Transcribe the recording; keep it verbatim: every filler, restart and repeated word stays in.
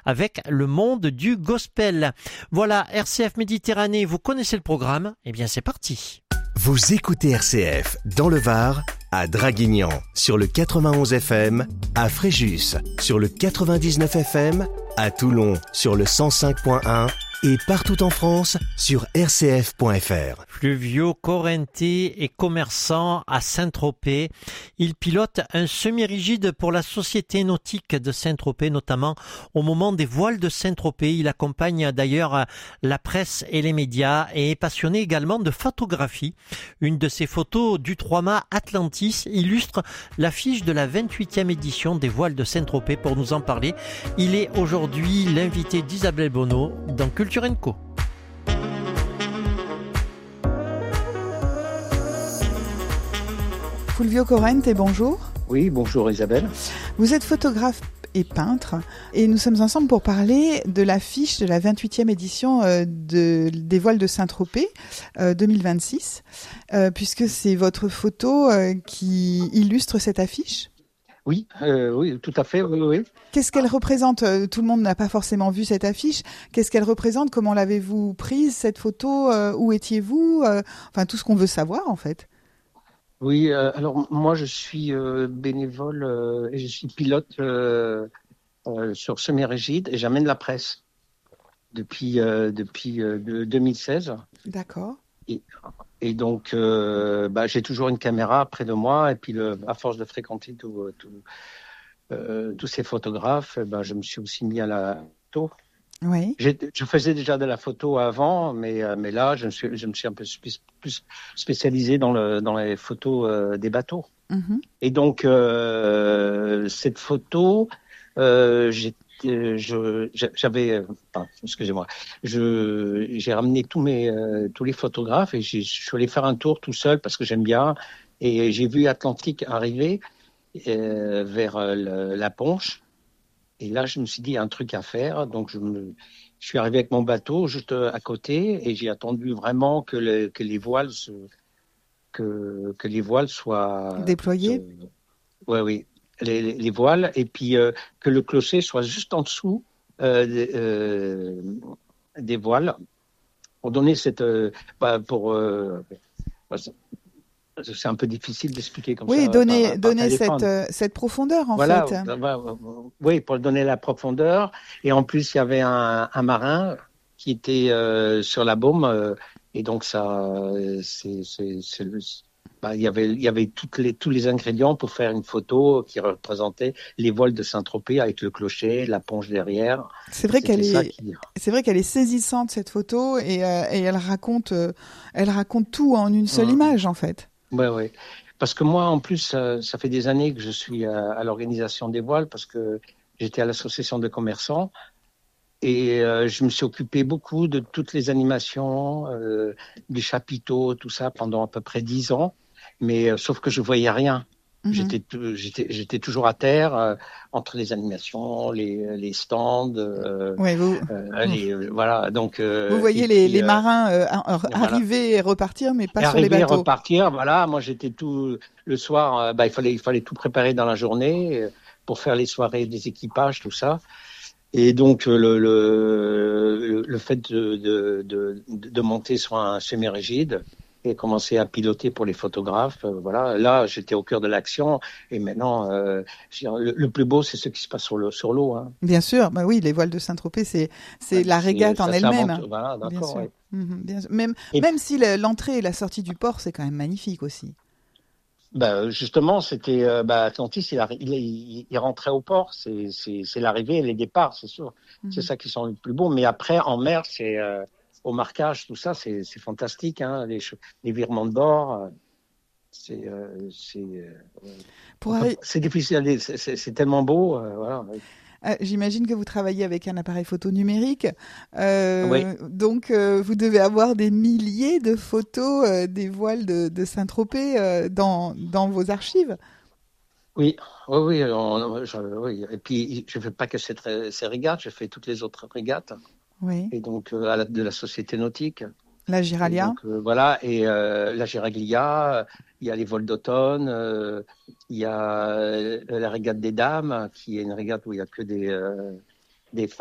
avec le monde du gospel. Voilà, R C F Méditerranée, vous connaissez le programme? Eh bien, c'est parti. Vous écoutez R C F dans le Var, à Draguignan sur le quatre-vingt-onze F M, à Fréjus sur le quatre-vingt-dix-neuf F M, à Toulon sur le cent cinq virgule un et partout en France sur r c f point f r. Fluvio Corenté est commerçant à Saint-Tropez. Il pilote un semi-rigide pour la Société nautique de Saint-Tropez, notamment au moment des voiles de Saint-Tropez. Il accompagne d'ailleurs la presse et les médias et est passionné également de photographie. Une de ses photos du trois-mâts Atlantis illustre l'affiche de la vingt-huitième édition des voiles de Saint-Tropez. Pour nous en parler, il est aujourd'hui l'invité d'Isabelle Bonneau dans Culture Co. Fulvio Corrente, bonjour. Oui, bonjour Isabelle. Vous êtes photographe et peintre et nous sommes ensemble pour parler de l'affiche de la vingt-huitième édition euh, de, des voiles de Saint-Tropez euh, deux mille vingt-six, euh, puisque c'est votre photo euh, qui illustre cette affiche. Oui, euh, oui, tout à fait, oui, oui. Qu'est-ce qu'elle représente? Tout le monde n'a pas forcément vu cette affiche. Qu'est-ce qu'elle représente? Comment l'avez-vous prise, cette photo? euh, Où étiez-vous? euh, Enfin, tout ce qu'on veut savoir, en fait. Oui, euh, alors moi, je suis euh, bénévole euh, et je suis pilote euh, euh, sur semi-rigide et j'amène la presse depuis, euh, depuis euh, de deux mille seize. D'accord. Et, et donc, euh, bah, j'ai toujours une caméra près de moi et puis le, à force de fréquenter tout, tout, euh, tous ces photographes, bah, je me suis aussi mis à la photo. Oui. J'ai, je faisais déjà de la photo avant, mais, euh, mais là, je me suis, je me suis un peu spé- plus spécialisé dans, le, dans les photos euh, des bateaux. Mm-hmm. Et donc, euh, cette photo, euh, j'ai, je, j'avais, euh, enfin, excusez-moi, je, j'ai ramené tous mes, euh, tous les photographes et j'ai, je suis allé faire un tour tout seul parce que j'aime bien. Et j'ai vu Atlantique arriver euh, vers euh, le, la Ponche. Et là, je me suis dit, il y a un truc à faire. Donc, je, me, je suis arrivé avec mon bateau juste à côté et j'ai attendu vraiment que, le, que les voiles se, que, que les voiles soient déployées. Oui, oui, les, les, les voiles. Et puis, euh, que le clocher soit juste en dessous euh, euh, des voiles pour donner cette... Euh, bah, pour... Euh, bah, c'est un peu difficile d'expliquer comme oui, ça. Oui, donner, par, donner par cette, euh, cette profondeur, en voilà, fait. Oui, pour donner la profondeur. Et en plus, il y avait un, un marin qui était euh, sur la baume. Euh, et donc, ça, c'est, c'est, c'est le, bah, il y avait, il y avait toutes les, tous les ingrédients pour faire une photo qui représentait les voiles de Saint-Tropez avec le clocher, la ponche derrière. C'est vrai C'était qu'elle est, qui... c'est vrai qu'elle est saisissante, cette photo, et, euh, et elle raconte, euh, elle raconte tout en une seule mmh. image, en fait. Ouais, ouais. Parce que moi, en plus, euh, ça fait des années que je suis à, à l'organisation des voiles parce que j'étais à l'association de commerçants et euh, je me suis occupé beaucoup de toutes les animations, euh, des chapiteaux, tout ça pendant à peu près dix ans. Mais euh, sauf que je voyais rien. Mm-hmm. J'étais, j'étais, j'étais toujours à terre euh, entre les animations, les, les stands. Euh, ouais, vous, euh, les, euh, voilà. Donc. Euh, vous voyez les, puis, les marins euh, arriver voilà. et repartir, mais pas et sur les bateaux. Arriver et repartir, voilà. Moi, j'étais tout le soir. Euh, bah, il fallait, il fallait tout préparer dans la journée euh, pour faire les soirées des équipages, tout ça. Et donc le le, le fait de, de, de, de monter sur un semi-rigide et commencer à piloter pour les photographes, euh, voilà. Là, j'étais au cœur de l'action et maintenant, euh, le, le plus beau, c'est ce qui se passe sur l'eau. Sur l'eau hein. Bien sûr, bah oui, les voiles de Saint-Tropez, c'est c'est ouais, la régate c'est, en elle-même. Voilà, d'accord. Bien sûr. Ouais. Mmh, bien sûr. Même et même si l'entrée et la sortie du port, c'est quand même magnifique aussi. Bah justement, c'était euh, bah, Atlantis, il, il, il, il rentrait au port, c'est, c'est, c'est l'arrivée et les départs, c'est sûr. Mmh. C'est ça qui sont le plus beau. Mais après, en mer, c'est euh, au marquage, tout ça, c'est, c'est fantastique. Hein, les, les virements de bord, euh, c'est, euh, c'est, euh, Pour enfin, arri- c'est difficile, c'est, c'est, c'est tellement beau. Euh, voilà. Euh, j'imagine que vous travaillez avec un appareil photo numérique, euh, oui. donc euh, vous devez avoir des milliers de photos euh, des voiles de, de Saint-Tropez euh, dans, dans vos archives. Oui, oui, oui, on, je, oui. Et puis je ne fais pas que cette, ces régates, je fais toutes les autres régates. Oui. Et donc euh, à la, de la Société nautique. La Giralia. Et donc, euh, voilà, et euh, la Giraglia, il y a les vols d'automne, euh, il y a euh, la régate des dames, qui est une régate où il n'y a que des, euh, des femmes.